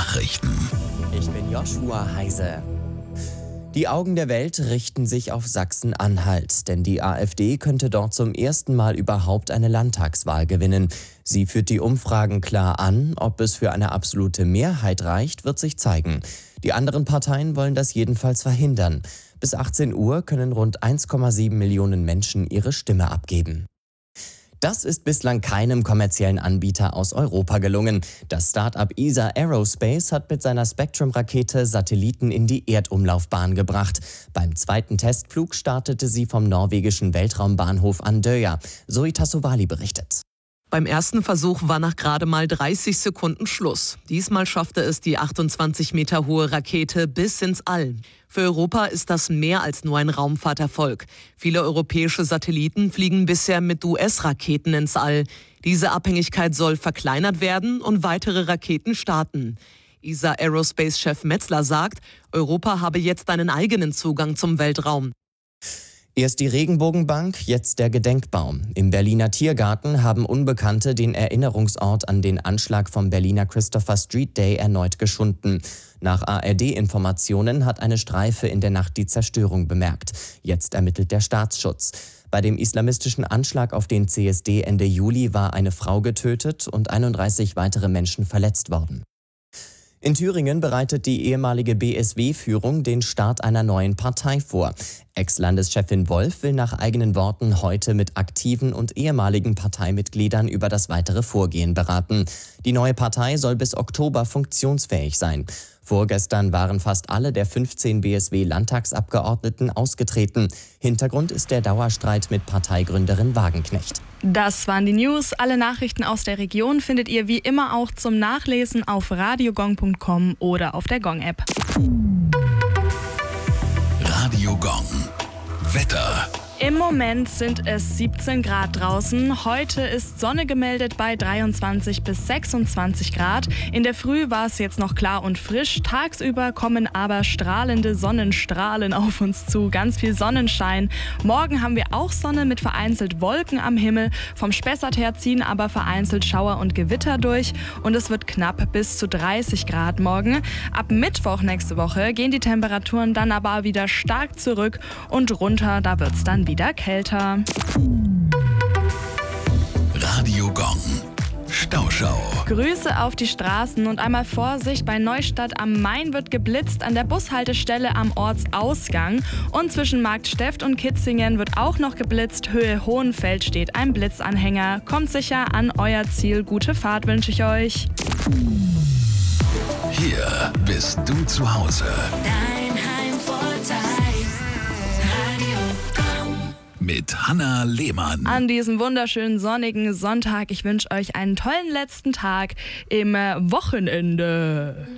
Nachrichten. Ich bin Joshua Heise. Die Augen der Welt richten sich auf Sachsen-Anhalt, denn die AfD könnte dort zum ersten Mal überhaupt eine Landtagswahl gewinnen. Sie führt die Umfragen klar an. Ob es für eine absolute Mehrheit reicht, wird sich zeigen. Die anderen Parteien wollen das jedenfalls verhindern. Bis 18 Uhr können rund 1,7 Millionen Menschen ihre Stimme abgeben. Das ist bislang keinem kommerziellen Anbieter aus Europa gelungen. Das Start-up ESA Aerospace hat mit seiner Spectrum-Rakete Satelliten in die Erdumlaufbahn gebracht. Beim zweiten Testflug startete sie vom norwegischen Weltraumbahnhof Andøya. Zoe Tassovali berichtet. Beim ersten Versuch war nach gerade mal 30 Sekunden Schluss. Diesmal schaffte es die 28 Meter hohe Rakete bis ins All. Für Europa ist das mehr als nur ein Raumfahrterfolg. Viele europäische Satelliten fliegen bisher mit US-Raketen ins All. Diese Abhängigkeit soll verkleinert werden und weitere Raketen starten. ESA Aerospace-Chef Metzler sagt, Europa habe jetzt einen eigenen Zugang zum Weltraum. Erst die Regenbogenbank, jetzt der Gedenkbaum. Im Berliner Tiergarten haben Unbekannte den Erinnerungsort an den Anschlag vom Berliner Christopher Street Day erneut geschunden. Nach ARD-Informationen hat eine Streife in der Nacht die Zerstörung bemerkt. Jetzt ermittelt der Staatsschutz. Bei dem islamistischen Anschlag auf den CSD Ende Juli war eine Frau getötet und 31 weitere Menschen verletzt worden. In Thüringen bereitet die ehemalige BSW-Führung den Start einer neuen Partei vor. Ex-Landeschefin Wolf will nach eigenen Worten heute mit aktiven und ehemaligen Parteimitgliedern über das weitere Vorgehen beraten. Die neue Partei soll bis Oktober funktionsfähig sein. Vorgestern waren fast alle der 15 BSW-Landtagsabgeordneten ausgetreten. Hintergrund ist der Dauerstreit mit Parteigründerin Wagenknecht. Das waren die News. Alle Nachrichten aus der Region findet ihr wie immer auch zum Nachlesen auf radiogong.com oder auf der Gong-App. Radio Gong. Wetter. Im Moment sind es 17 Grad draußen. Heute ist Sonne gemeldet bei 23 bis 26 Grad. In der Früh war es jetzt noch klar und frisch. Tagsüber kommen aber strahlende Sonnenstrahlen auf uns zu. Ganz viel Sonnenschein. Morgen haben wir auch Sonne mit vereinzelt Wolken am Himmel. Vom Spessart her ziehen aber vereinzelt Schauer und Gewitter durch. Und es wird knapp bis zu 30 Grad morgen. Ab Mittwoch nächste Woche gehen die Temperaturen dann aber wieder stark zurück und runter. Da wird es dann wieder kälter. Radio Gong. Stauschau. Grüße auf die Straßen und einmal Vorsicht, bei Neustadt am Main wird geblitzt, an der Bushaltestelle am Ortsausgang und zwischen Marktsteft und Kitzingen wird auch noch geblitzt. Höhe Hohenfeld steht ein Blitzanhänger. Kommt sicher an euer Ziel. Gute Fahrt wünsche ich euch. Hier bist du zu Hause. Dein Heimvorteil. Radio Gong. Mit Hanna Lehmann. An diesem wunderschönen sonnigen Sonntag. Ich wünsche euch einen tollen letzten Tag im Wochenende.